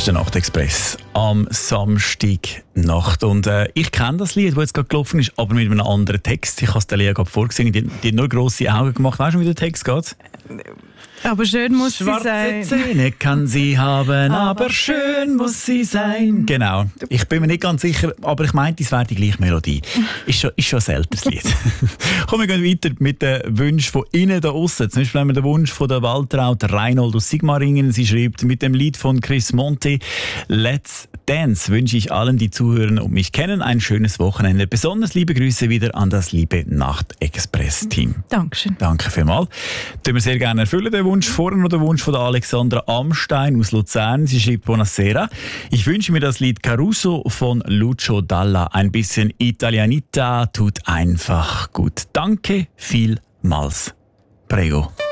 der Nachtexpress am Samstagnacht. Und ich kenne das Lied, das jetzt gerade gelaufen ist, aber mit einem anderen Text. Ich habe es der Lea gerade vorgesungen, die hat nur grosse Augen gemacht. Weißt du, wie der Text geht? Aber schön muss sie sein. Schwarze Zähne kann sie haben, aber schön muss sie sein. Genau. Ich bin mir nicht ganz sicher, aber ich meinte, es wäre die gleiche Melodie. Ist schon ein älteres Lied. Komm, wir gehen weiter mit den Wünschen von innen da aussen. Zum Beispiel haben wir den Wunsch von der Waltraud Reinhold aus Sigmaringen. Sie schreibt mit dem Lied von Chris Monti «Let's Dance» wünsche ich allen, die zuhören und mich kennen, ein schönes Wochenende. Besonders liebe Grüße wieder an das liebe Nacht-Express-Team. Dankeschön. Danke vielmals. Den wir sehr gerne erfüllen, den Wunsch. Vorher noch der Wunsch von der Alexandra Amstein aus Luzern. Sie schreibt «Buonasera. Ich wünsche mir das Lied Caruso von Lucio Dalla. Ein bisschen Italianita tut einfach gut. Danke vielmals. Prego.»